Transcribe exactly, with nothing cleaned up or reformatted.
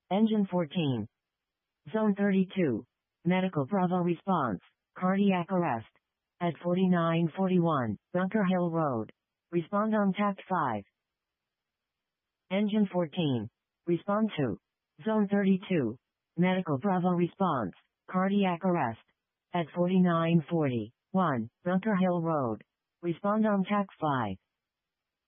Engine fourteen. Zone thirty-two. Medical Bravo response. Cardiac arrest. At forty-nine forty-one, Bunker Hill Road. Respond on T A C five. Engine fourteen. Respond to. Zone thirty-two. Medical Bravo response. Cardiac arrest. At forty-nine forty-one, Bunker Hill Road. Respond on T A C five.